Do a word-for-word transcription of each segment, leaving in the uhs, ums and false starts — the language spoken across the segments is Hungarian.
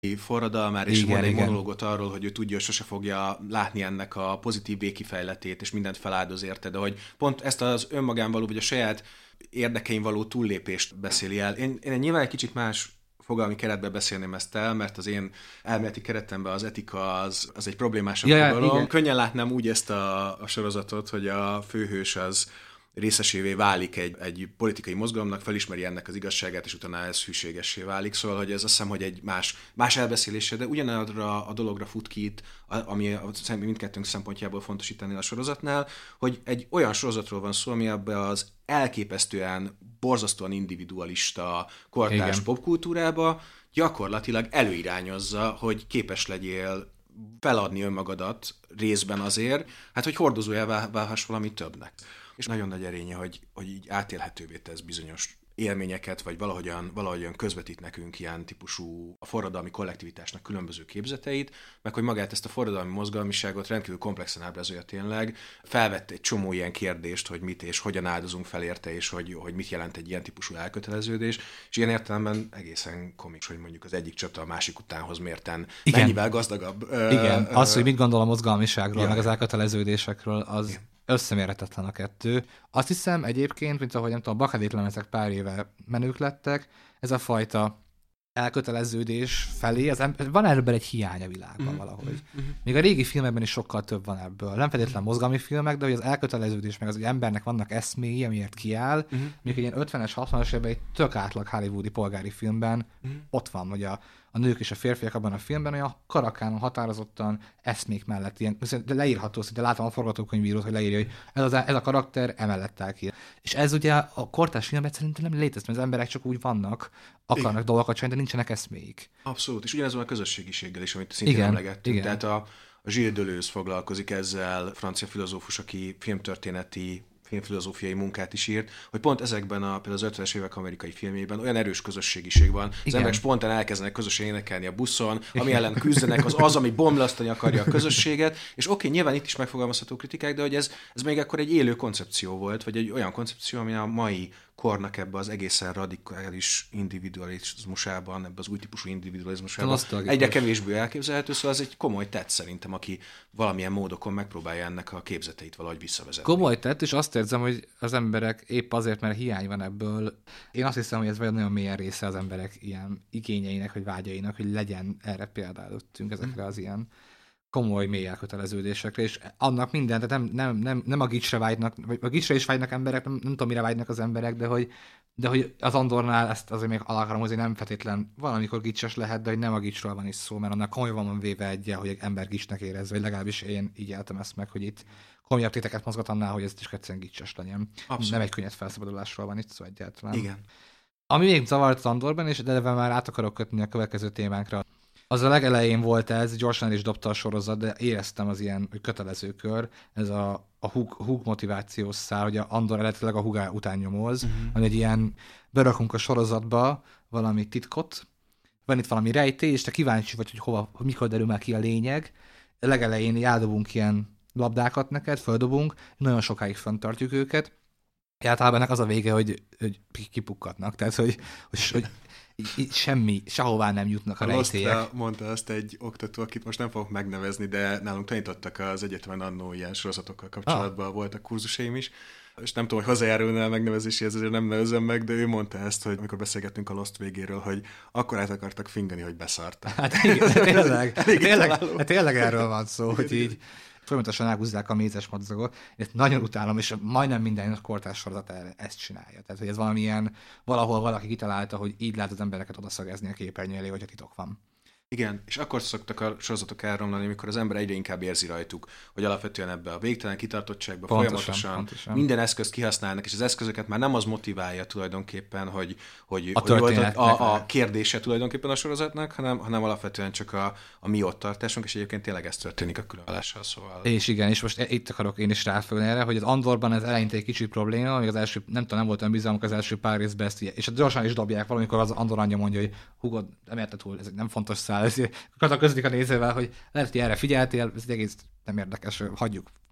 forradalmára, és Igen, mond egy igen. monológot arról, hogy ő tudja, hogy sose fogja látni ennek a pozitív végkifejletét, és mindent feláldoz érte, de hogy pont ezt az önmagán való, vagy a saját érdekein való túllépést beszéli el. Én, én nyilván egy kicsit más fogalmi keretbe beszélném ezt el, mert az én elméleti keretemben az etika az, az egy problémásabb ja, fogalom. Igen. Könnyen látnám úgy ezt a, a sorozatot, hogy a főhős az részesévé válik egy, egy politikai mozgalomnak, felismeri ennek az igazságát, és utána ez hűségessé válik. Szóval, hogy ez azt hiszem, hogy egy más, más elbeszélése, de ugyanarra a dologra fut ki itt, ami mindkettőnk szempontjából fontos itt ennél a sorozatnál, hogy egy olyan sorozatról van szó, ami ebbe az elképesztően, borzasztóan individualista kortárs popkultúrába gyakorlatilag előirányozza, hogy képes legyél feladni önmagadat részben azért, hát hogy hordozójá válhass valami többnek. És nagyon nagy erénye, hogy, hogy így átélhetővé tesz bizonyos élményeket, vagy valahogyan, valahogyan közvetít nekünk ilyen típusú a forradalmi kollektivitásnak különböző képzeteit, meg hogy magát ezt a forradalmi mozgalmiságot rendkívül komplexen ábrázolja tényleg. Felvett egy csomó ilyen kérdést, hogy mit és hogyan áldozunk fel érte, és hogy, hogy mit jelent egy ilyen típusú elköteleződés, és ilyen értelemben egészen komiks, hogy mondjuk az egyik csata a másik utánhoz mérten igen. mennyivel gazdagabb. Igen, uh, az, hogy mit gondol a mozgalmiságról, meg az elköteleződésekről, az igen. összemérhetetlen a kettő. Azt hiszem egyébként, mint ahogy nem tudom, a Bucket lemezek pár éve menők lettek, ez a fajta elköteleződés felé, az em- van ebből egy hiány a világban mm-hmm. valahogy. Mm-hmm. Még a régi filmekben is sokkal több van ebből. Nem feltétlenül mozgalmi filmek, de hogy az elköteleződés, meg az, hogy embernek vannak eszméi, amiért kiáll, mm-hmm. még egy ilyen ötvenes, hatvanas évben egy tök átlag hollywoodi polgári filmben mm-hmm. ott van, hogy a a nők és a férfiak abban a filmben olyan karakánon, határozottan eszmék mellett ilyen, de leírható, szinte látom a forgatókönyvírót, hogy leírja, hogy ez, az, ez a karakter emellett áll ki. És ez ugye a kortárs filmben szerintem nem létezik, mert az emberek csak úgy vannak, akarnak igen. dolgokat csinálni, de nincsenek eszméik. Abszolút, és ugyanez van a közösségiséggel is, amit szintén igen, emlegettünk. igen. Tehát a, a Gilles Deleuze foglalkozik ezzel, francia filozófus, aki filmtörténeti filmfilozófiai munkát is írt, hogy pont ezekben a, például az ötvenes évek amerikai filmjében olyan erős közösségiség van, az igen. emberek spontán elkezdenek közösen énekelni a buszon, ami igen. ellen küzdenek, az az, ami bomlasztani akarja a közösséget, és oké, okay, nyilván itt is megfogalmazható kritikák, de hogy ez, ez még akkor egy élő koncepció volt, vagy egy olyan koncepció, ami a mai kornak ebbe az egészen radikális individualizmusában, ebbe az új típusú individualizmusában egyre kevésbé elképzelhető, szóval ez egy komoly tett szerintem, aki valamilyen módokon megpróbálja ennek a képzeteit valahogy visszavezetni. Komoly tett, és azt érzem, hogy az emberek épp azért, mert hiány van ebből. Én azt hiszem, hogy ez vagy nagyon mélyen része az emberek ilyen igényeinek, vagy vágyainak, hogy legyen erre példa előttünk ezekre az ilyen komoly mély elköteleződésekre, és annak minden, tehát nem, nem, nem, nem a gicsre vágynak, vagy a gicsre is vágynak emberek, nem, nem tudom, mire vágynak az emberek, de hogy, de hogy az Andornál ezt azért még alá akarom hozni, nem feltétlen valamikor gicses lehet, de hogy nem a gicsről van is szó, mert annak komolyan van véve egyel, hogy egy ember gicsnek érez, vagy legalábbis én így éltem ezt meg, hogy itt komolyabb téteket mozgat annál, hogy ez is egyszerűen gicses legyen. Abszolút. Nem egy könnyed felszabadulásról van itt szó egyáltalán. Igen. Ami még zavart az Andorban, és de már át akarok kötni a következő témánkra. Az a legelején volt ez, gyorsan el is dobta a sorozat, de éreztem az ilyen hogy kötelező kör, ez a, a húg, húg motivációs szál, hogy a Andor eredetileg a húgá után nyomoz, uh-huh. hogy egy ilyen berakunk a sorozatba valami titkot, van itt valami rejtély, és te kíváncsi vagy, hogy hova, hogy mikor derül már ki a lényeg. A legelején eldobunk ilyen labdákat neked, földobunk, nagyon sokáig fenntartjuk őket. Általában ennek az a vége, hogy, hogy kipukkadnak, tehát hogy, hogy, hogy így semmi, sehová nem jutnak a, a rejtélyek. Lost mondta azt egy oktató, akit most nem fogok megnevezni, de nálunk tanítottak az egyetemen annó ilyen sorozatokkal kapcsolatban, ah. voltak kurzusaim is, és nem tudom, hogy hozzájárulna a megnevezéséhez, ezért nem nevezem meg, de ő mondta ezt, hogy amikor beszélgettünk a Lost végéről, hogy akkor át akartak fingani, hogy beszartak. Hát igen, tényleg, tényleg, hát tényleg erről van szó, igen, hogy így folyamatosan elhúzzák a mézes madzagot. Én ezt nagyon utálom, és majdnem minden kortárs sorozat ezt csinálja. Tehát, hogy ez valamilyen, valahol valaki kitalálta, hogy így lehet az embereket odaszagezni a képernyő elé, hogyha titok van. Igen, és akkor szoktak a sorozatok elromlani, amikor az ember egyre inkább érzi rajtuk, hogy alapvetően ebbe a végtelen kitartottságba pontosan, folyamatosan pontosan. minden eszközt kihasználnak, és az eszközöket már nem az motiválja tulajdonképpen, hogy, hogy, a, hogy volt a, a kérdése tulajdonképpen a sorozatnak, hanem, hanem alapvetően csak a, a mi ott tartásunk, és egyébként tényleg ez történik a különválással, szóval. És igen, és most itt akarok én is ráfogni erre, hogy az Andorban ez eleinte egy kicsit probléma, még az első, nem tudom, nem volt olyan bizalmuk az első pár részben ezt, és gyorsan is dobják valamikor az Andor anyja mondja, hogy húgod, nem érted túl, ez nem fontos szál, ezért közlik a nézővel, hogy lehet, hogy erre figyeltél, ez egész nem érdekes, hagyjuk,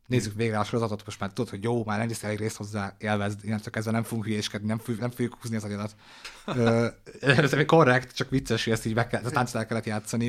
nézzük végre a sorozatot, most már tudod, hogy jó, már nem elég részt hozzá, élvezd, innentől kezdve nem fogunk hülyéskedni, nem, fog, nem fogjuk húzni az agyadat. Ez még korrekt, csak vicces, hogy ezt így be kell, ezt el kellett játszani.